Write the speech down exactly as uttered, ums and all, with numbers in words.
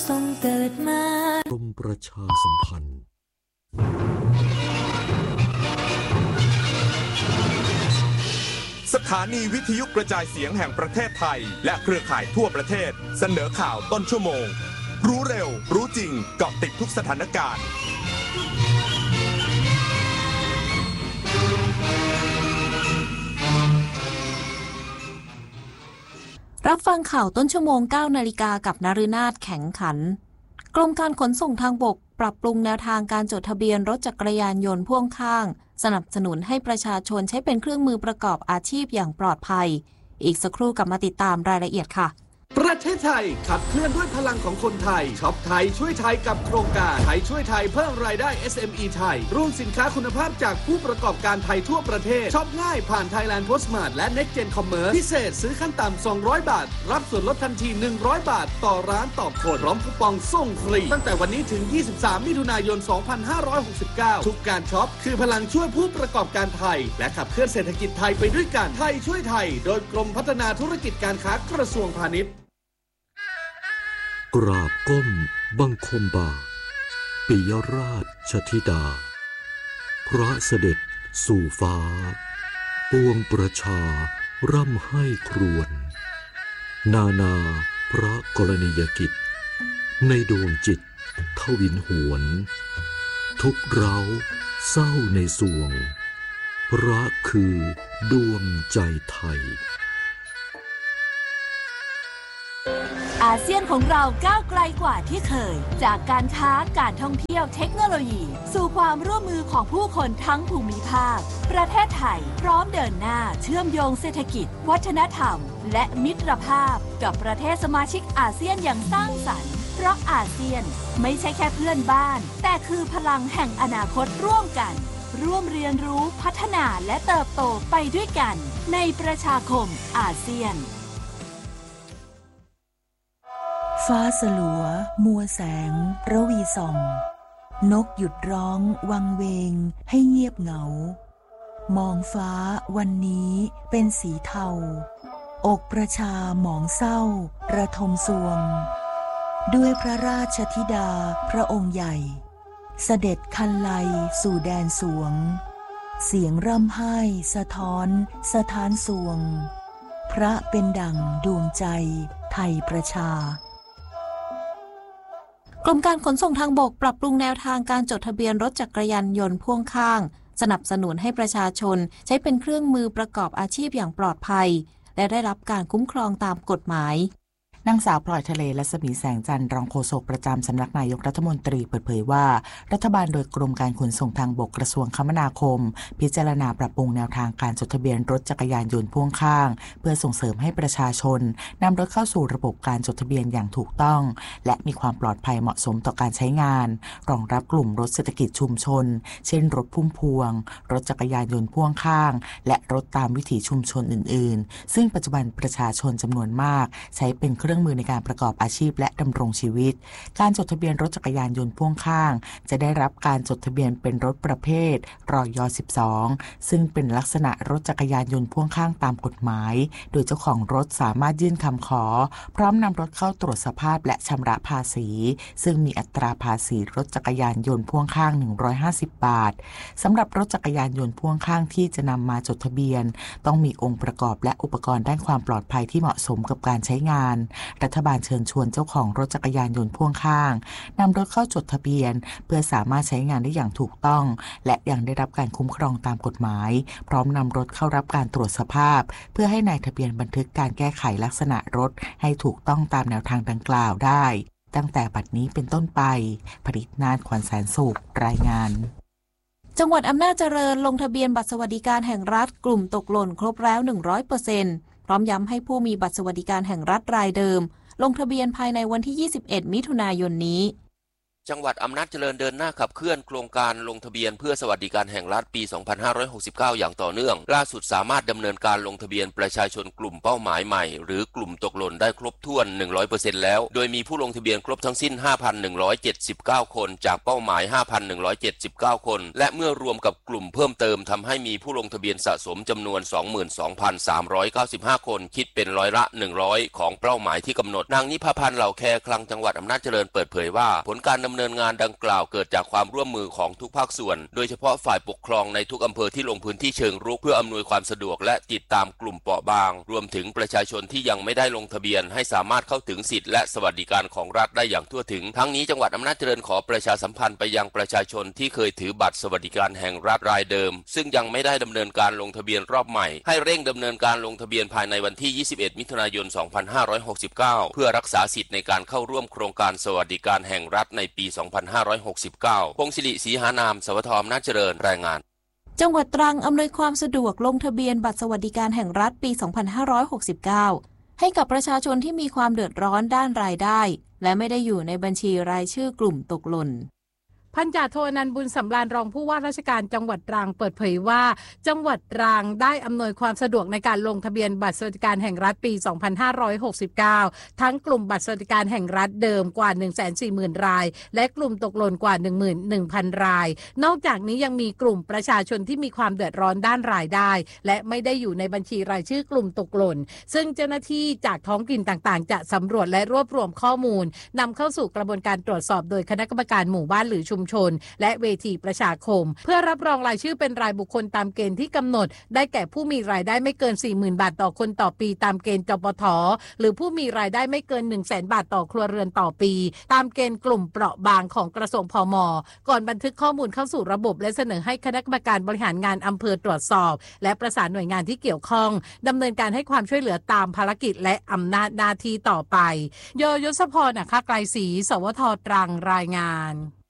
ทรงเกิดมากรมประชาสัมพันธ์สถานีวิทยุกระจายเสียงแห่งประเทศไทยและเครือข่ายทั่วประเทศเสนอข่าวต้นชั่วโมงรู้เร็วรู้จริงเกาะติดทุกสถานการณ์รับฟังข่าวต้นชั่วโมง เก้า นาฬิกากับนฤนาถแข็งขันกรมการขนส่งทางบกปรับปรุงแนวทางการจดทะเบียนรถจักรยานยนต์พ่วงข้างสนับสนุนให้ประชาชนใช้เป็นเครื่องมือประกอบอาชีพอย่างปลอดภัยอีกสักครู่กลับมาติดตามรายละเอียดค่ะประเทศไทยขับเคลื่อนด้วยพลังของคนไทยช็อปไทยช่วยไทยกับโครงการไทยช่วยไทยเพิ่มรายได้ เอส เอ็ม อี ไทยร่วมสินค้าคุณภาพจากผู้ประกอบการไทยทั่วประเทศช็อปง่ายผ่าน Thailand Postmart และ Next Gen Commerce พิเศษซื้อขั้นต่ำสองร้อยบาทรับส่วนลดทันทีหนึ่งร้อยบาทต่อร้านต่อคนพร้อมคูปองส่งฟรีตั้งแต่วันนี้ถึงยี่สิบสามมิถุนายนสองพันห้าร้อยหกสิบเก้าทุกการช็อปคือพลังช่วยผู้ประกอบการไทยและขับเคลื่อนเศรษฐกิจไทยไปด้วยกันไทยช่วยไทยโดยกรมพัฒนาธุรกิจการค้ากระทรวงพาณิชย์กราบก้มบังคมบาทปิยราชธิดาพระเสด็จสู่ฟ้าปวงประชาร่ำให้ครวญนานาพระกรณียกิจในดวงจิตทวินหวนทุกเร้าเศร้าในสวงพระคือดวงใจไทยอาเซียนของเราก้าวไกลกว่าที่เคยจากการค้าการท่องเที่ยวเทคโนโลยีสู่ความร่วมมือของผู้คนทั้งภูมิภาคประเทศไทยพร้อมเดินหน้าเชื่อมโยงเศรษฐกิจวัฒนธรรมและมิตรภาพกับประเทศสมาชิกอาเซียนอย่างสร้างสรรค์เพราะอาเซียนไม่ใช่แค่เพื่อนบ้านแต่คือพลังแห่งอนาคตร่วมกันร่วมเรียนรู้พัฒนาและเติบโตไปด้วยกันในประชาคมอาเซียนฟ้าสลัวมัวแสงระวีส่องนกหยุดร้องวังเวงให้เงียบเหงามองฟ้าวันนี้เป็นสีเทาอกประชาหมองเศร้าระทมสวงด้วยพระราชธิดาพระองค์ใหญ่เสด็จคันไลสู่แดนสวงเสียงร่ำไห้สะท้อนสะท้านสวงพระเป็นดั่งดวงใจไทยประชากรมการขนส่งทางบกปรับปรุงแนวทางการจดทะเบียนรถจักรยานยนต์พ่วงข้างสนับสนุนให้ประชาชนใช้เป็นเครื่องมือประกอบอาชีพอย่างปลอดภัยและได้รับการคุ้มครองตามกฎหมายนางสาวพลอยทะเลและสมีแสงจันทร์รองโฆษกประจำสำนักนายกรัฐมนตรีเปิดเผยว่ารัฐบาลโดยกรมการขนส่งทางบกกระทรวงคมนาคมพิจารณาปรับปรุงแนวทางการจดทะเบียนรถจักรยานยนต์พ่วงข้างเพื่อส่งเสริมให้ประชาชนนำรถเข้าสู่ระบบการจดทะเบียนอย่างถูกต้องและมีความปลอดภัยเหมาะสมต่อการใช้งานรองรับกลุ่มรถเศรษฐกิจชุมชนเช่นรถพุ่มพวงรถจักรยานยนต์พ่วงข้างและรถตามวิถีชุมชนอื่นๆซึ่งปัจจุบันประชาชนจำนวนมากใช้เป็นเครื่องมือในการประกอบอาชีพและดำรงชีวิตการจดทะเบียนรถจักรยานยนต์พ่วงข้างจะได้รับการจดทะเบียนเป็นรถประเภทรอย สิบสองซึ่งเป็นลักษณะรถจักรยานยนต์พ่วงข้างตามกฎหมายโดยเจ้าของรถสามารถยื่นคำขอพร้อมนำรถเข้าตรวจสภาพและชำระภาษีซึ่งมีอัตราภาษีรถจักรยานยนต์พ่วงข้างหนึ่งร้อยห้าสิบบาทสำหรับรถจักรยานยนต์พ่วงข้างที่จะนำมาจดทะเบียนต้องมีองค์ประกอบและอุปกรณ์ด้านความปลอดภัยที่เหมาะสมกับการใช้งานรัฐบาลเชิญชวนเจ้าของรถจักรยานยนต์พ่วงข้างนำรถเข้าจดทะเบียนเพื่อสามารถใช้งานได้อย่างถูกต้องและยังได้รับการคุ้มครองตามกฎหมายพร้อมนำรถเข้ารับการตรวจสภาพเพื่อให้นายทะเบียนบันทึกการแก้ไขลักษณะรถให้ถูกต้องตามแนวทางดังกล่าวได้ตั้งแต่บัดนี้เป็นต้นไปผลิตนาฏขวัญแสนสุขรายงานจังหวัดอำนาจเจริญลงทะเบียนบัตรสวัสดิการแห่งรัฐกลุ่มตกหล่นครบแล้ว หนึ่งร้อยเปอร์เซ็นต์ พร้อมย้ำให้ผู้มีบัตรสวัสดิการแห่งรัฐรายเดิมลงทะเบียนภายในวันที่ยี่สิบเอ็ดมิถุนายนนี้จังหวัดอำนาจเจริญเดินหน้าขับเคลื่อนโครงการลงทะเบียนเพื่อสวัสดิการแห่งรัฐปี สองพันห้าร้อยหกสิบเก้า อย่างต่อเนื่องล่าสุดสามารถดำเนินการลงทะเบียนประชาชนกลุ่มเป้าหมายใหม่หรือกลุ่มตกหล่นได้ครบถ้วน หนึ่งร้อยเปอร์เซ็นต์ แล้วโดยมีผู้ลงทะเบียนครบทั้งสิ้น ห้าพันหนึ่งร้อยเจ็ดสิบเก้า คนจากเป้าหมาย ห้าพันหนึ่งร้อยเจ็ดสิบเก้า คนและเมื่อรวมกับกลุ่มเพิ่มเติมทำให้มีผู้ลงทะเบียนสะสมจำนวน สองหมื่นสองพันสามร้อยเก้าสิบห้า คนคิดเป็นร้อยละหนึ่งร้อยของเป้าหมายที่กำหนดนางนิพาพันธ์เหล่าแคคลังจังหวัดอำนาจเจริญเปิดเผยว่าผลการดำเนินงานดังกล่าวเกิดจากความร่วมมือของทุกภาคส่วนโดยเฉพาะฝ่ายปกครองในทุกอำเภอที่ลงพื้นที่เชิงรุกเพื่ออำนวยความสะดวกและติดตามกลุ่มเปราะบางรวมถึงประชาชนที่ยังไม่ได้ลงทะเบียนให้สามารถเข้าถึงสิทธิและสวัสดิการของรัฐได้อย่างทั่วถึงทั้งนี้จังหวัดอำนาจเจริญขอประชาสัมพันธ์ไปยังประชาชนที่เคยถือบัตรสวัสดิการแห่งรัฐรายเดิมซึ่งยังไม่ได้ดำเนินการลงทะเบียนรอบใหม่ให้เร่งดำเนินการลงทะเบียนภายในวันที่ยี่สิบเอ็ดมิถุนายนสองพันห้าร้อยหกสิบเก้าเพื่อรักษาสิทธิในการเข้าร่วมโครงการสวัสดิการแห่งรัฐในปีสองพันห้าร้อยหกสิบเก้าพงศิริศรีหานามสวทอำนาจเจริญรายงานจังหวัดตรังอำนวยความสะดวกลงทะเบียนบัตรสวัสดิการแห่งรัฐปี สองพันห้าร้อยหกสิบเก้า ให้กับประชาชนที่มีความเดือดร้อนด้านรายได้และไม่ได้อยู่ในบัญชีรายชื่อกลุ่มตกหล่นพันจ่าโทอนันต์บุญสำราญรองผู้ว่าราชการจังหวัดตรังเปิดเผยว่าจังหวัดตรังได้อำนวยความสะดวกในการลงทะเบียนบัตรสวัสดิการแห่งรัฐปี สองพันห้าร้อยหกสิบเก้า ทั้งกลุ่มบัตรสวัสดิการแห่งรัฐเดิมกว่า หนึ่งแสนสี่หมื่น รายและกลุ่มตกหล่นกว่า หนึ่งหมื่นหนึ่งพัน รายนอกจากนี้ยังมีกลุ่มประชาชนที่มีความเดือดร้อนด้านรายได้และไม่ได้อยู่ในบัญชีรายชื่อกลุ่มตกหล่นซึ่งเจ้าหน้าที่จากท้องถิ่นต่างๆจะสำรวจและรวบรวมข้อมูลนำเข้าสู่กระบวนการตรวจสอบโดยคณะกรรมการหมู่บ้านหรือชุมชนและเวทีประชาคมเพื่อรับรองรายชื่อเป็นรายบุคคลตามเกณฑ์ที่กำหนดได้แก่ผู้มีรายได้ไม่เกิน สี่หมื่น บาทต่อคนต่อปีตามเกณฑ์จปท.หรือผู้มีรายได้ไม่เกิน หนึ่งแสน บาทต่อครัวเรือนต่อปีตามเกณฑ์กลุ่มเปราะบางของกระทรวงพม.ก่อนบันทึกข้อมูลเข้าสู่ระบบและเสนอให้คณะกรรมการบริหารงานอำเภอตรวจสอบและประสานหน่วยงานที่เกี่ยวข้องดำเนินการให้ความช่วยเหลือตามภารกิจและอำนาจหน้าที่ต่อไปโยยศพร นะคะไกลศรีสวทตรังรายงาน